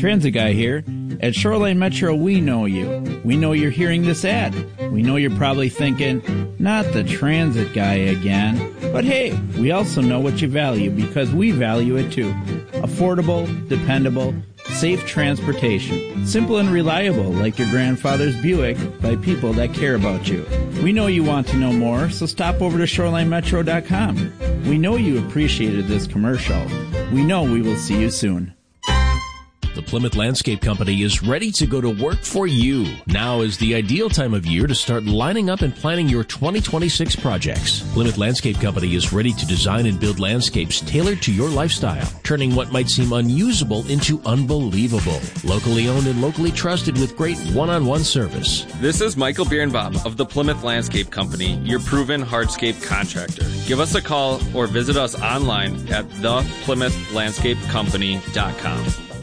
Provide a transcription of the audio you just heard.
Transit Guy here. At Shoreline Metro, we know you. We know you're hearing this ad. We know you're probably thinking, not the Transit Guy again. But hey, we also know what you value because we value it too. Affordable, dependable, safe transportation. Simple and reliable like your grandfather's Buick by people that care about you. We know you want to know more, so stop over to ShorelineMetro.com. We know you appreciated this commercial. We know we will see you soon. The Plymouth Landscape Company is ready to go to work for you. Now is the ideal time of year to start lining up and planning your 2026 projects. Plymouth Landscape Company is ready to design and build landscapes tailored to your lifestyle, turning what might seem unusable into unbelievable. Locally owned and locally trusted with great one-on-one service. This is Michael Birnbaum of the Plymouth Landscape Company, your proven hardscape contractor. Give us a call or visit us online at theplymouthlandscapecompany.com.